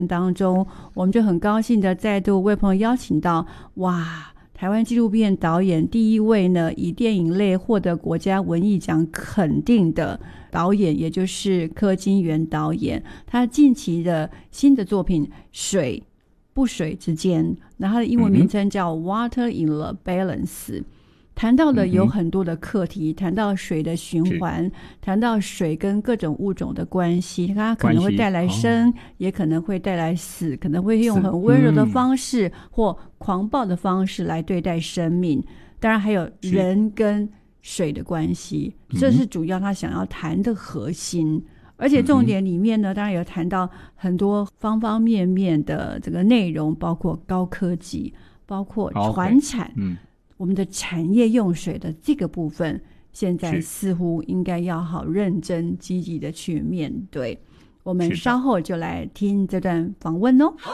当中，我们就很高兴的再度为朋友邀请到台湾纪录片导演第一位呢，以电影类获得国家文艺奖肯定的导演，也就是柯金源导演。他近期的新的作品《水不水之间》，那他的英文名称叫 Water in the Balance，谈到的有很多的课题，谈到水的循环，谈到水跟各种物种的关系，它可能会带来生，也可能会带来死，可能会用很温柔的方式或狂暴的方式来对待生命。当然还有人跟水的关系，这是主要他想要谈的核心。而且重点里面呢，当然有谈到很多方方面面的这个内容，包括高科技，包括传产，我们的产业用水的这个部分，现在似乎应该要好认真积极的去面对。我们稍后就来听这段访问哦。